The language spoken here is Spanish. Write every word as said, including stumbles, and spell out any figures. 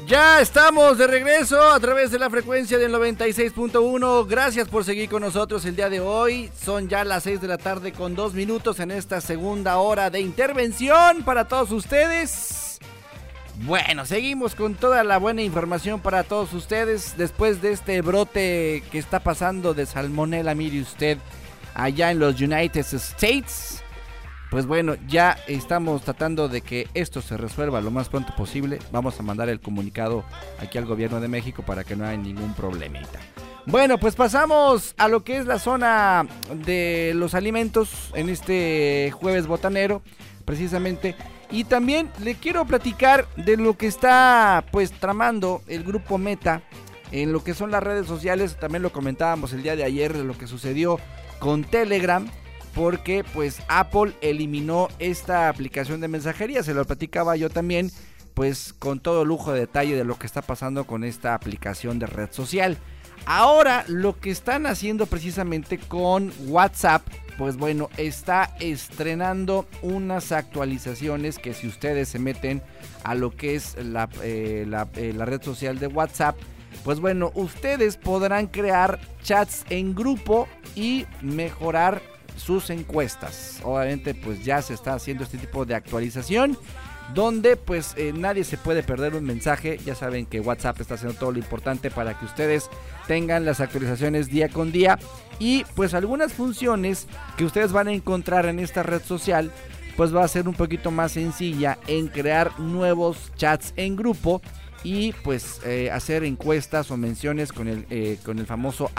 Ya estamos de regreso a través de la frecuencia del noventa y seis punto uno. Gracias por seguir con nosotros el día de hoy. Son ya las seis de la tarde con dos minutos en esta segunda hora de intervención para todos ustedes. Bueno, seguimos con toda la buena información para todos ustedes después de este brote que está pasando de salmonela, mire usted, allá en los United States. Pues bueno, ya estamos tratando de que esto se resuelva lo más pronto posible. Vamos a mandar el comunicado aquí al gobierno de México para que no haya ningún problemita. Bueno, pues pasamos a lo que es la zona de los alimentos en este jueves botanero, precisamente. Y también le quiero platicar de lo que está pues tramando el grupo Meta en lo que son las redes sociales. También lo comentábamos el día de ayer de lo que sucedió con Telegram, porque pues Apple eliminó esta aplicación de mensajería. Se lo platicaba yo también, pues con todo lujo de detalle de lo que está pasando con esta aplicación de red social. Ahora lo que están haciendo precisamente con WhatsApp, pues bueno, está estrenando unas actualizaciones que si ustedes se meten a lo que es la, eh, la, eh, la red social de WhatsApp, pues bueno, ustedes podrán crear chats en grupo y mejorar sus encuestas. Obviamente pues ya se está haciendo este tipo de actualización donde pues eh, nadie se puede perder un mensaje. Ya saben que WhatsApp está haciendo todo lo importante para que ustedes tengan las actualizaciones día con día, y pues algunas funciones que ustedes van a encontrar en esta red social pues va a ser un poquito más sencilla en crear nuevos chats en grupo y pues eh, hacer encuestas o menciones con el, eh, con el famoso